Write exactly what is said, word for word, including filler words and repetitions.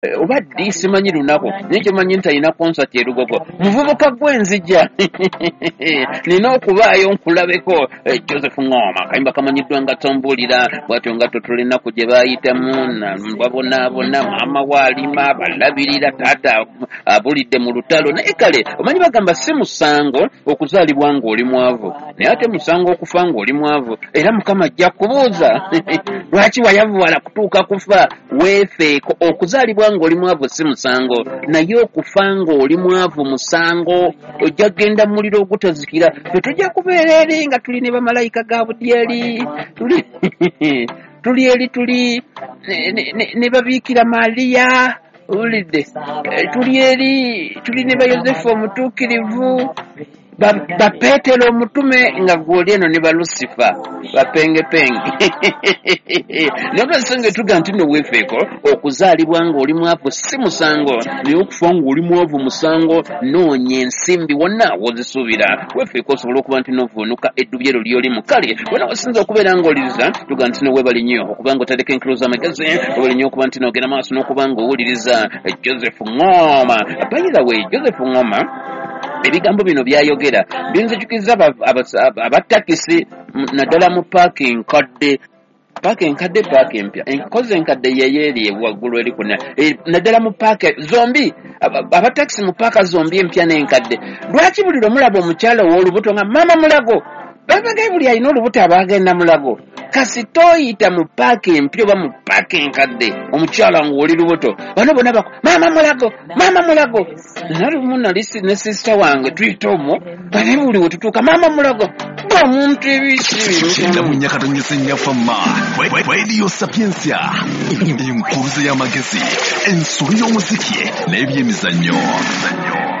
oba ddi simanyi lunaku naye kyomanyi nti alina concert e Lugogo muvubuka gw'enzija nina okubaayo nkulabeko Joseph Ngoma kayimba kamanyiddwa nga Tombuulira bwatyo nga totolenaku gye baayitamu babonaabona maama waalima balabirira taata abulidde mu lutalo naye kale omanyi bagamba si musango okuzaalibwa ng'oli mwavu naye ate musango okufa ng'oli mwavu era Mukama ajja kubuuza lwaki wayavuwala kutuuka kufa weefeeko okuzaalibwa ng'oli mwavu si musango naye okufa ng'oli mwavu musango ojja kgenda mu muliro ogutazikira tetujja kubeera eri nga tuli ne bamalayika ga budyeri tuli tuli eri tuli ne babiikira Mariya ulidde tuli eri tuli ne ba Yosefu omutuukirivu ba Petero omutume nga gwoli eno ne ba Lucifer bapengepenge naye tuga nti no weefeeko okuzaalibwa ng'oli mwavu si musango naye okufa ng'oli mwavu musango noonya ensimbi wonna wozisuubira weefeeko osobola okuba nti novuunuka eddubi ero ly'olimu kale wonna wasinza okubeera ng'owuliriza tuga nti noweebali nnyo okuba ng'otadeko enkilo z'amagezi webali nnyo okuba nti n'ogenda maaso n'okuba ng'owuliriza Joseph Ngoma. By the way, Joseph Ngoma ebigambo bino byayogera binzijukizza abatakisi naddala mu paaka enkadde paaka enkadde paaka empya enkozi enkadde yeyeeri waggulu eri kuna naddala mu paaka zombi abatakisi mu paaka zombi empya n'enkadde lwaki buli lwemulaba omukyala ow'olubuto nga maama mulago babagaye buli alina olubuto abaagenda mulago kasita oyita mu paaka empya oba mu paaka enkadde omukyala ng'oli lubuto bano bonna bako maama mulago maama mulago nalumu nali ne sisita wange tuyita omwo bane buli we tutuuka maama mulago omuntu ebisibinda mu nyakatonyesa ennyafamma Radio Sapiensia enkuruze y'amagezi ensobi y'omuziki n'ebyemizannyo.